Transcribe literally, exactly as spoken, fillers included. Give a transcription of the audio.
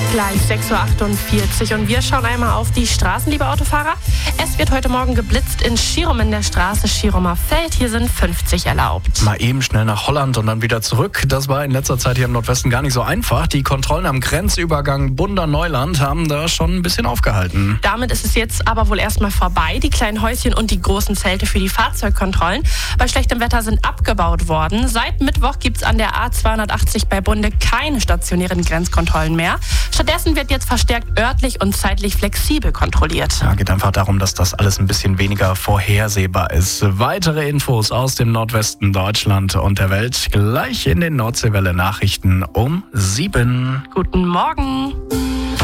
Gleich sechs Uhr achtundvierzig und wir schauen einmal auf die Straßen, liebe Autofahrer. Es wird heute Morgen geblitzt in Schirum in der Straße Schierumer Feld. Hier sind fünfzig erlaubt. Mal eben schnell nach Holland und dann wieder zurück. Das war in letzter Zeit hier im Nordwesten gar nicht so einfach. Die Kontrollen am Grenzübergang Bunder-Neuland haben da schon ein bisschen aufgehalten. Damit ist es jetzt aber wohl erstmal vorbei. Die kleinen Häuschen und die großen Zelte für die Fahrzeugkontrollen bei schlechtem Wetter sind abgebaut worden. Seit Mittwoch gibt es an der A zweihundertachtzig bei Bunde keine stationären Grenzkontrollen mehr. Stattdessen wird jetzt verstärkt örtlich und zeitlich flexibel kontrolliert. Ja, geht einfach darum, dass das alles ein bisschen weniger vorhersehbar ist. Weitere Infos aus dem Nordwesten Deutschland und der Welt gleich in den Nordseewelle Nachrichten um sieben. Guten Morgen.